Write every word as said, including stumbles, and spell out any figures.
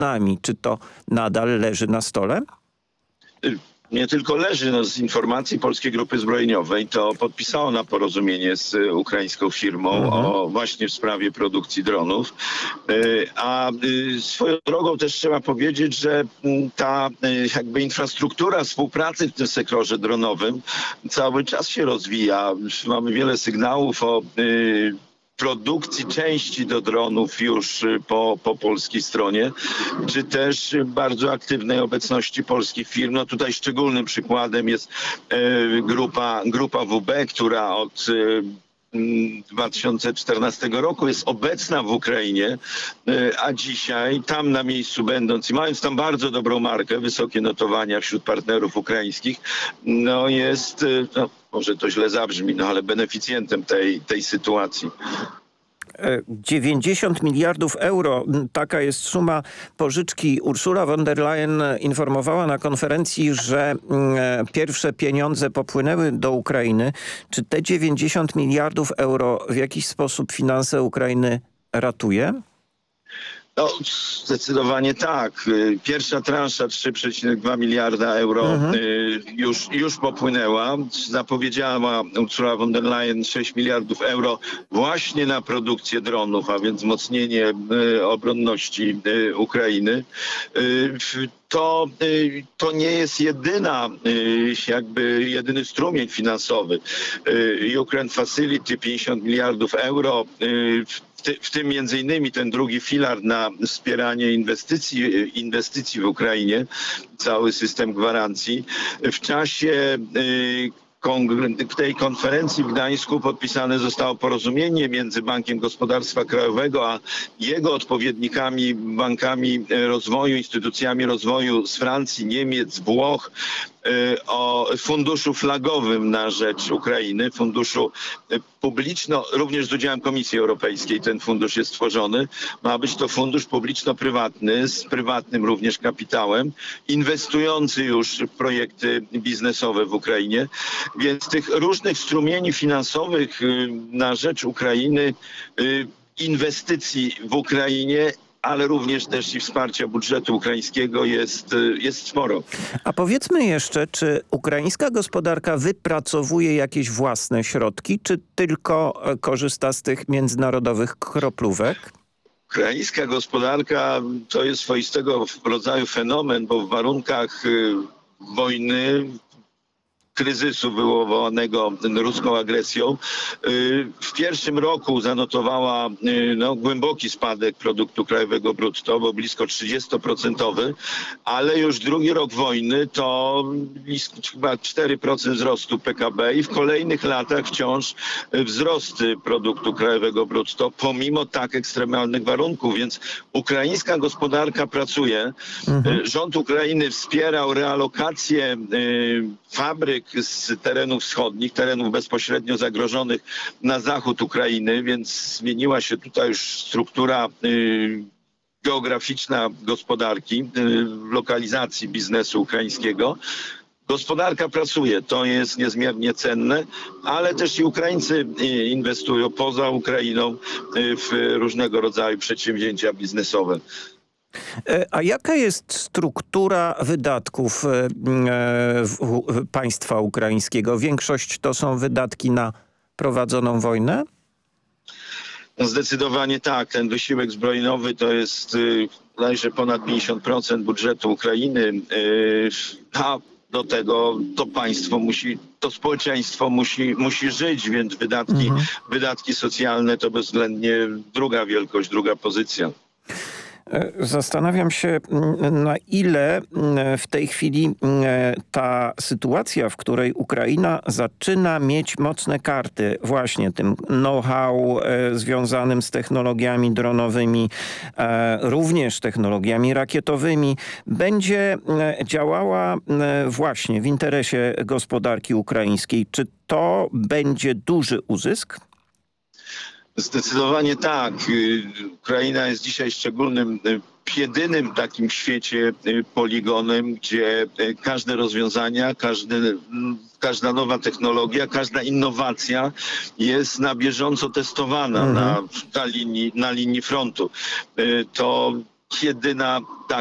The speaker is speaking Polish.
dronami. Czy to nadal leży na stole? Nie tylko leży, no, z informacji Polskiej Grupy Zbrojeniowej to podpisało na porozumienie z ukraińską firmą mhm. o właśnie w sprawie produkcji dronów. A swoją drogą też trzeba powiedzieć, że ta jakby infrastruktura współpracy w tym sektorze dronowym cały czas się rozwija. Mamy wiele sygnałów o produkcji części do dronów już po, po polskiej stronie, czy też bardzo aktywnej obecności polskich firm. No tutaj szczególnym przykładem jest e, grupa, grupa W B, która od e, dwa tysiące czternastego roku jest obecna w Ukrainie, a dzisiaj tam na miejscu będąc i mając tam bardzo dobrą markę, wysokie notowania wśród partnerów ukraińskich, no jest, no, może to źle zabrzmi, no ale beneficjentem tej, tej sytuacji. dziewięćdziesiąt miliardów euro, taka jest suma pożyczki. Ursula von der Leyen informowała na konferencji, że pierwsze pieniądze popłynęły do Ukrainy. Czy te dziewięćdziesiąt miliardów euro w jakiś sposób finanse Ukrainy ratuje? No, zdecydowanie tak. Pierwsza transza trzy przecinek dwa miliarda euro mhm. już, już popłynęła. Zapowiedziała Ursula von der Leyen sześć miliardów euro właśnie na produkcję dronów, a więc wzmocnienie obronności Ukrainy. To, to nie jest jedyna, jakby jedyny strumień finansowy. Ukraine Facility pięćdziesiąt miliardów euro, w tym między innymi ten drugi filar na wspieranie inwestycji, inwestycji w Ukrainie, cały system gwarancji. W czasie w tej konferencji w Gdańsku podpisane zostało porozumienie między Bankiem Gospodarstwa Krajowego a jego odpowiednikami, bankami rozwoju, instytucjami rozwoju z Francji, Niemiec, Włoch, o funduszu flagowym na rzecz Ukrainy, funduszu publiczno, również z udziałem Komisji Europejskiej ten fundusz jest tworzony. Ma być to fundusz publiczno-prywatny z prywatnym również kapitałem, inwestujący już w projekty biznesowe w Ukrainie. Więc tych różnych strumieni finansowych na rzecz Ukrainy, inwestycji w Ukrainie, ale również też i wsparcia budżetu ukraińskiego jest, jest sporo. A powiedzmy jeszcze, czy ukraińska gospodarka wypracowuje jakieś własne środki, czy tylko korzysta z tych międzynarodowych kroplówek? Ukraińska gospodarka to jest swoistego rodzaju fenomen, bo w warunkach wojny, kryzysu wywołanego ruską agresją, w pierwszym roku zanotowała no, głęboki spadek produktu krajowego brutto, bo blisko trzydziestoprocentowy, ale już drugi rok wojny to blisko chyba cztery procent wzrostu P K B i w kolejnych latach wciąż wzrosty produktu krajowego brutto, pomimo tak ekstremalnych warunków, więc ukraińska gospodarka pracuje. Mhm. Rząd Ukrainy wspierał realokację fabryk z terenów wschodnich, terenów bezpośrednio zagrożonych na zachód Ukrainy, więc zmieniła się tutaj już struktura y, geograficzna gospodarki, y, lokalizacji biznesu ukraińskiego. Gospodarka pracuje, to jest niezmiernie cenne, ale też i Ukraińcy inwestują poza Ukrainą w różnego rodzaju przedsięwzięcia biznesowe. A jaka jest struktura wydatków państwa ukraińskiego? Większość to są wydatki na prowadzoną wojnę? No zdecydowanie tak. Ten wysiłek zbrojeniowy to jest bodajże ponad pięćdziesiąt procent budżetu Ukrainy. A do tego to państwo musi, to społeczeństwo musi, musi żyć, więc wydatki, mhm. wydatki socjalne to bezwzględnie druga wielkość, druga pozycja. Zastanawiam się, na ile w tej chwili ta sytuacja, w której Ukraina zaczyna mieć mocne karty właśnie tym know-how związanym z technologiami dronowymi, również technologiami rakietowymi, będzie działała właśnie w interesie gospodarki ukraińskiej. Czy to będzie duży uzysk? Zdecydowanie tak. Ukraina jest dzisiaj szczególnym, jedynym takim w świecie poligonem, gdzie każde rozwiązania, każdy, każda nowa technologia, każda innowacja jest na bieżąco testowana mhm. na, na, linii, na linii frontu. To jedyna